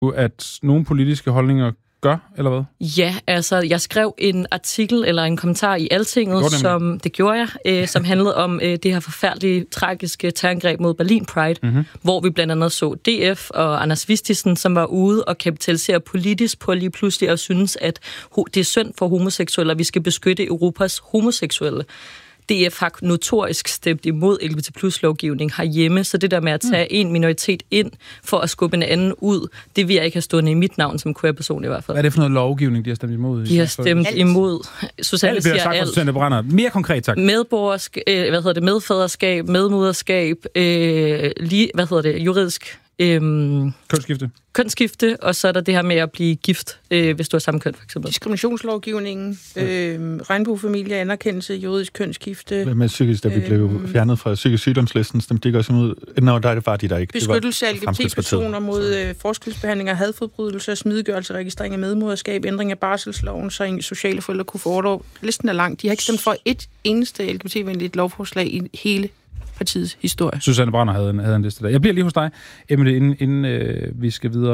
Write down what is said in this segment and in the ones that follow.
at nogle politiske holdninger gør, eller hvad? Ja, altså, jeg skrev en artikel eller en kommentar i Altinget, som handlede om det her forfærdelige, tragiske terrorangreb mod Berlin Pride, hvor vi blandt andet så DF og Anders Vistisen, som var ude og kapitalisere politisk på lige pludselig og synes, at det er synd for homoseksuelle, og vi skal beskytte Europas homoseksuelle. DF har notorisk stemt imod LGBT+-lovgivning herhjemme, så det der med at tage en minoritet ind for at skubbe en anden ud, det vil jeg ikke have stående i mit navn som queer-person i hvert fald. Hvad er det for noget lovgivning, de har stemt imod? De har stemt imod. Susanne siger alt. Susanne Brander. Mere konkret, tak. Medfaderskab, medmoderskab, juridisk... Kønsskifte, og så er der det her med at blive gift, hvis du har samme køn, for eksempel. Diskriminationslovgivningen, regnbuefamilie, anerkendelse, juridisk kønsskifte. Hvad med psykisk, der vi blev fjernet fra psykisk sygdomslisten, stemte de ikke også imod? Nå, der er det bare de, der ikke. Beskyttelse af LGBT-personer mod forskelsbehandling af hadforbrydelser, smidiggørelse, registrering af medmoderskab, ændring af barselsloven, så sociale forældre kunne få orlov. Listen er lang. De har ikke stemt for et eneste LGBT-venligt lovforslag i hele partiets historie. Susanne Brander havde en liste der. Jeg bliver lige hos dig, Emily, inden vi skal videre.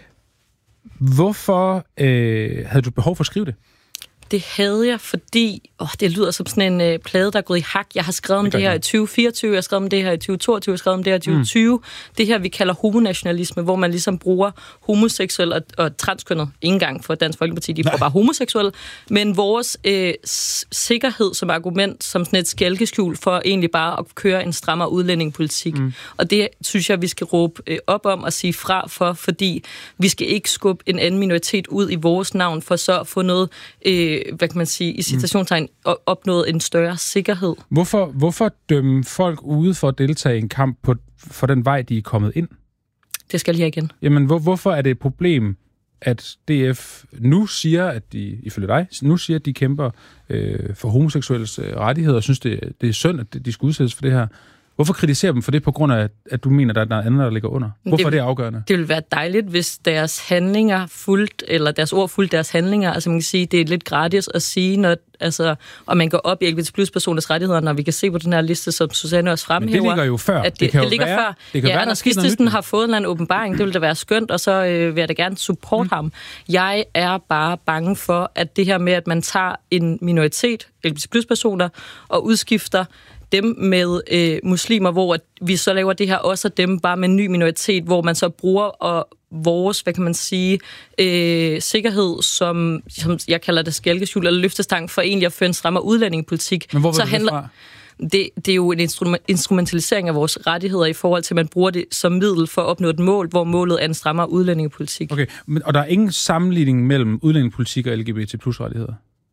Hvorfor havde du behov for at skrive det? Det havde jeg, fordi det lyder som sådan en plade, der er gået i hak. Jeg har skrevet om det her i 2024, jeg har skrevet om det her i 2022, jeg har skrevet om det her i 2020. Det her, vi kalder homonationalisme, hvor man ligesom bruger homoseksuel og transkønnet. Ingen engang for Dansk Folkeparti, de bruger bare homoseksuelle. Men vores sikkerhed som argument, som sådan et skælkeskjul for egentlig bare at køre en strammere udlændingepolitik. Og det synes jeg, vi skal råbe op om og sige fra for, fordi vi skal ikke skubbe en anden minoritet ud i vores navn, for så at få noget... hvad kan man sige, i citationstegn, opnået en større sikkerhed. Hvorfor dømme folk ude for at deltage i en kamp for den vej, de er kommet ind? Det skal jeg lige igen. Jamen, hvorfor er det et problem, at DF nu siger, at de, ifølge dig, nu siger, at de kæmper for homoseksuelles rettigheder, og synes, det er synd, at de skal udsættes for det her? Hvorfor kritiserer dem for det, på grund af, at du mener, at der er noget andet, der ligger under? Hvorfor er det afgørende? Det ville være dejligt, hvis deres handlinger fuldt, eller deres ord fuldt deres handlinger. Altså man kan sige, det er lidt gratis at sige, når, og man går op i LGBT+-personers rettigheder, når vi kan se på den her liste, som Susanne også fremhæver. Men det ligger jo før. Det ligger før. Anders Vistisen har fået en eller anden åbenbaring, det ville da være skønt, og så vil jeg da gerne supporte ham. Jeg er bare bange for, at det her med, at man tager en minoritet, LGBT+-personer, og udskifter dem med muslimer, hvor vi så laver det her også dem bare med en ny minoritet, hvor man så bruger vores, hvad kan man sige, sikkerhed, som jeg kalder det skælkeskjul eller løftestang, for egentlig at føre en strammere udlændingepolitik. Men hvor var det fra? Det er jo en instrumentalisering af vores rettigheder i forhold til, at man bruger det som middel for at opnå et mål, hvor målet er en strammere udlændingepolitik. Okay, og der er ingen sammenligning mellem udlændingepolitik og LGBT+-rettigheder?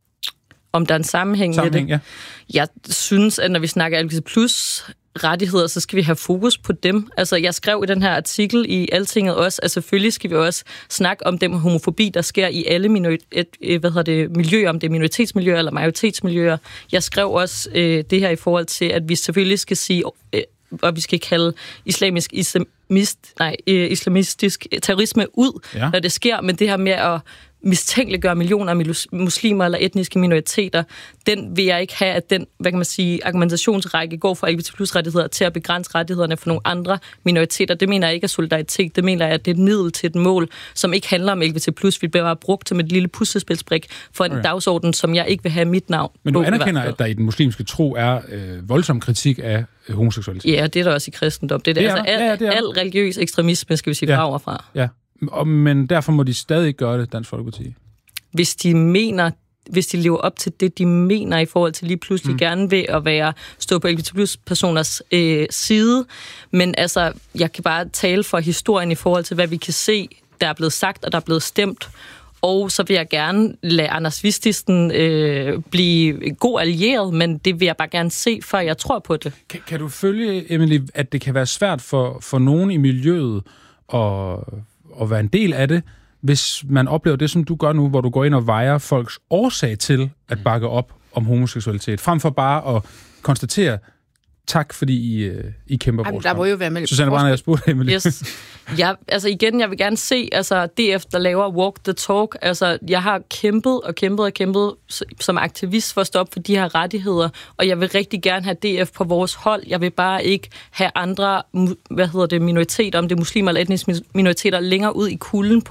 Om der er en sammenhæng med det. Ja. Jeg synes, at når vi snakker LGBT+-rettigheder, så skal vi have fokus på dem. Altså, jeg skrev i den her artikel i Altinget også, at selvfølgelig skal vi også snakke om den homofobi, der sker i alle miljøer, om det er minoritetsmiljøer eller majoritetsmiljøer. Jeg skrev også det her i forhold til, at vi selvfølgelig skal sige, og vi skal kalde islamistisk terrorisme ud, når det sker, men det her med at mistænkeliggøre millioner af muslimer eller etniske minoriteter, den vil jeg ikke have, at den, hvad kan man sige, argumentationsrække går fra LGBT+-rettigheder til at begrænse rettighederne for nogle andre minoriteter. Det mener jeg ikke er solidaritet. Det mener jeg, at det er et middel til et mål, som ikke handler om LGBT+. Vi bliver bare brugt som et lille puslespilsbrik for en dagsorden, som jeg ikke vil have mit navn. Men du anerkender, at der i den muslimske tro er voldsom kritik af homoseksualitet? Ja, det er der også i kristendom. Det er al religiøs ekstremisme, skal vi sige, fra overfra. Ja. Men derfor må de stadig ikke gøre det, Dansk Folkeparti. Hvis de lever op til det, de mener i forhold til lige pludselig gerne vil at stå på LGBT+-personers side. Men altså, jeg kan bare tale for historien i forhold til, hvad vi kan se, der er blevet sagt, og der er blevet stemt. Og så vil jeg gerne lade Anders Vistisen blive god allieret, men det vil jeg bare gerne se, før jeg tror på det. Kan du følge, Emily, at det kan være svært for nogen i miljøet at være en del af det, hvis man oplever det, som du gør nu, hvor du går ind og vejer folks årsag til at bakke op om homoseksualitet, frem for bare at konstatere, Tak, fordi I kæmper vores der må jo være med. Susanne Brander, jeg spurgte Emily. Yes. Jeg vil gerne se, DF, der laver walk the talk. Jeg har kæmpet som aktivist for at stoppe for de her rettigheder, og jeg vil rigtig gerne have DF på vores hold. Jeg vil bare ikke have andre, minoriteter, om det er muslimer eller etniske minoriteter, længere ud i kulden